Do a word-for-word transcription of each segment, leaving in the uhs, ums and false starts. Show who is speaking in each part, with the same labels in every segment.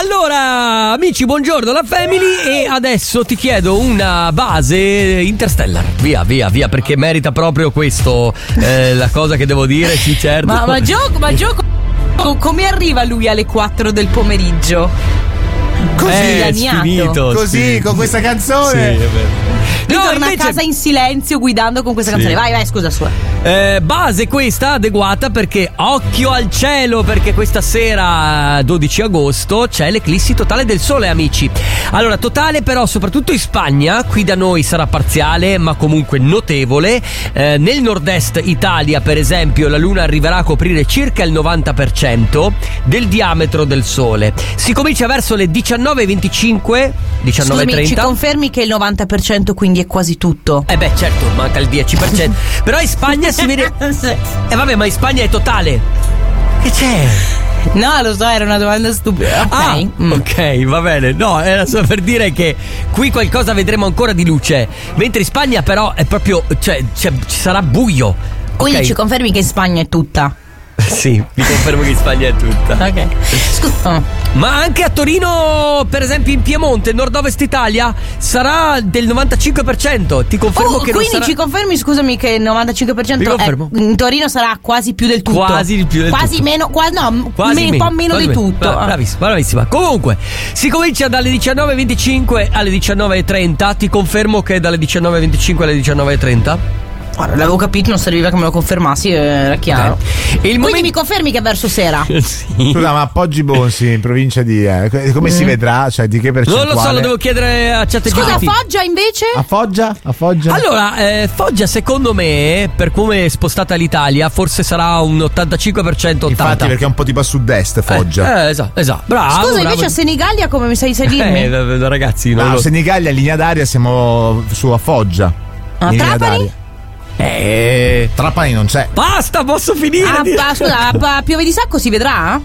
Speaker 1: Allora, amici, buongiorno la Family. E adesso ti chiedo una base Interstellar. Via, via, via, perché merita proprio questo. Eh, la cosa che devo dire, sì, certo.
Speaker 2: Ma, ma gioco, ma gioco. Come arriva lui alle quattro del pomeriggio? Così,
Speaker 1: eh, finito,
Speaker 3: così,
Speaker 1: finito.
Speaker 3: Con questa canzone.
Speaker 1: Sì, è vero.
Speaker 2: Lui
Speaker 1: No,
Speaker 2: torna
Speaker 1: invece...
Speaker 2: a casa in silenzio guidando con questa
Speaker 1: Sì.
Speaker 2: canzone. Vai, vai, scusa, sua.
Speaker 1: Eh, base questa adeguata perché occhio al cielo, perché questa sera dodici agosto c'è l'eclissi totale del sole, amici. Allora, totale però soprattutto in Spagna, qui da noi sarà parziale ma comunque notevole. Eh, nel nord-est Italia, per esempio, la luna arriverà a coprire circa il novanta per cento del diametro del sole. Si comincia verso le diciannove e venticinque, diciannove e
Speaker 2: Scusami, ci
Speaker 1: trenta.
Speaker 2: confermi che il novanta per cento quindi è quasi tutto?
Speaker 1: Eh beh, certo, manca il dieci per cento. Però in Spagna si vede. Eh vabbè, ma in Spagna è totale. Che c'è?
Speaker 2: No, lo so, era una domanda stupida. Ok.
Speaker 1: Ah,
Speaker 2: Mm.
Speaker 1: ok, va bene. No, era solo per dire che qui qualcosa vedremo ancora di luce. Mentre in Spagna però è proprio, cioè, cioè ci sarà buio.
Speaker 2: Quindi
Speaker 1: Ok?
Speaker 2: ci confermi che in Spagna è tutta?
Speaker 1: Sì, vi confermo che in Spagna è tutta.
Speaker 2: Ok. Scusa.
Speaker 1: Ma anche a Torino, per esempio in Piemonte, nord-ovest Italia, sarà del novantacinque per cento. Ti confermo
Speaker 2: Oh,
Speaker 1: che non
Speaker 2: quindi
Speaker 1: sarà...
Speaker 2: ci confermi, scusami, che il novantacinque per cento
Speaker 1: Vi
Speaker 2: è,
Speaker 1: confermo.
Speaker 2: in Torino sarà quasi più del tutto.
Speaker 1: Quasi di più del
Speaker 2: quasi
Speaker 1: tutto.
Speaker 2: meno, qua, no,
Speaker 1: Quasi
Speaker 2: me- un po' meno
Speaker 1: quasi
Speaker 2: di tutto.
Speaker 1: Bra- bravissima, bravissima. Comunque, si comincia dalle diciannove e venticinque alle diciannove e trenta. Ti confermo che dalle diciannove e venticinque alle diciannove e trenta.
Speaker 2: Guarda, l'avevo capito, non serviva che me lo confermassi, era chiaro.
Speaker 1: Ok. Il
Speaker 2: Quindi
Speaker 1: momento-
Speaker 2: mi confermi che è verso sera?
Speaker 1: Sì.
Speaker 3: Scusa, ma Poggi Bonsi in provincia di eh, come si vedrà? Cioè di che
Speaker 1: Non
Speaker 3: percentuale?
Speaker 1: lo so, lo devo chiedere a ChatGPT.
Speaker 2: Scusa, Foggia invece?
Speaker 3: A Foggia? A Foggia?
Speaker 1: Allora, eh, Foggia secondo me, per come è spostata l'Italia, forse sarà un ottantacinque per cento ottanta.
Speaker 3: Infatti, perché è un po' tipo a sud-est Foggia.
Speaker 1: Eh, eh, esatto, esatto. Bravo.
Speaker 2: Scusa,
Speaker 1: bravo.
Speaker 2: invece a Senigallia come mi sai sai dirmi?
Speaker 1: Eh, ragazzi, non
Speaker 3: No,
Speaker 1: lo...
Speaker 3: Senigallia in linea d'aria siamo su a Foggia.
Speaker 2: A
Speaker 3: in linea
Speaker 2: Trapani?
Speaker 3: d'aria.
Speaker 1: Eh...
Speaker 3: Trapani non c'è.
Speaker 1: Basta, posso finire?
Speaker 2: Ah,
Speaker 1: di-
Speaker 2: pa- scusa, a Piove di Sacco si vedrà?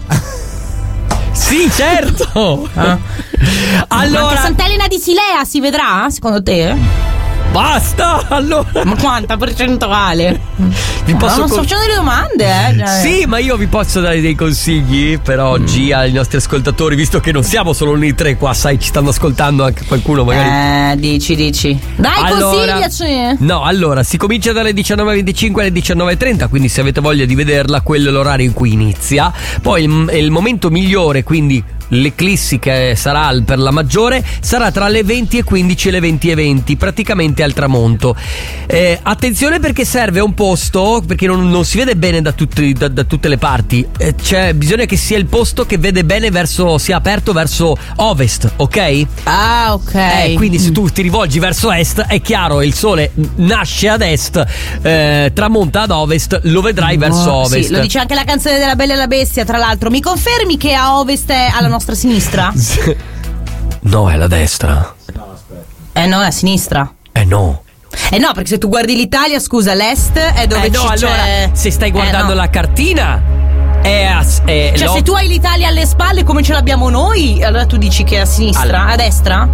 Speaker 1: Sì, certo.
Speaker 2: Ah. Anche
Speaker 1: Allora,
Speaker 2: Sant'Elena di Silea si vedrà, secondo te?
Speaker 1: basta. Allora,
Speaker 2: Ma quanta percentuale?
Speaker 1: vi
Speaker 2: No,
Speaker 1: posso
Speaker 2: non sto
Speaker 1: con-
Speaker 2: facendo delle domande, eh. Cioè.
Speaker 1: Sì, ma io vi posso dare dei consigli per oggi ai nostri ascoltatori, visto che non siamo solo noi tre qua, sai, ci stanno ascoltando anche qualcuno magari.
Speaker 2: Eh, dici, dici. Dai,
Speaker 1: Allora-
Speaker 2: consigliaci.
Speaker 1: No, allora, si comincia dalle diciannove e venticinque alle diciannove e trenta, quindi se avete voglia di vederla, quello è l'orario in cui inizia. Poi il, il momento migliore, quindi l'eclissi che sarà per la maggiore, sarà tra le venti e quindici e le venti e venti, praticamente al tramonto. Eh, attenzione perché serve un posto, perché non, non si vede bene da, tutti, da, da tutte le parti. Eh, cioè, bisogna che sia il posto che vede bene verso, sia aperto verso ovest, ok?
Speaker 2: Ah, ok.
Speaker 1: Eh, quindi se tu ti rivolgi verso est, è chiaro, il sole nasce ad est, eh, tramonta ad ovest, lo vedrai verso
Speaker 2: Oh,
Speaker 1: ovest.
Speaker 2: sì, lo dice anche la canzone della Bella e la Bestia, tra l'altro. Mi confermi che a ovest è alla nostra sinistra?
Speaker 1: No, è la destra.
Speaker 2: Eh no, è a sinistra.
Speaker 1: Eh no.
Speaker 2: Eh no, perché se tu guardi l'Italia, scusa, l'est è dove
Speaker 1: Eh no,
Speaker 2: ci-
Speaker 1: allora,
Speaker 2: c'è...
Speaker 1: se stai guardando
Speaker 2: Eh, no.
Speaker 1: la cartina, è a. È
Speaker 2: Cioè,
Speaker 1: l'o-
Speaker 2: se tu hai l'Italia alle spalle come ce l'abbiamo noi, allora tu dici che è a sinistra,
Speaker 1: Allora.
Speaker 2: a destra?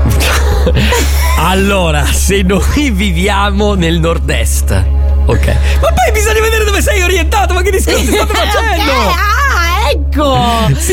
Speaker 1: Allora, se noi viviamo nel nord-est, ok. Ma poi bisogna vedere dove sei orientato, ma che discorsi state facendo?
Speaker 2: Ok, ah, ecco!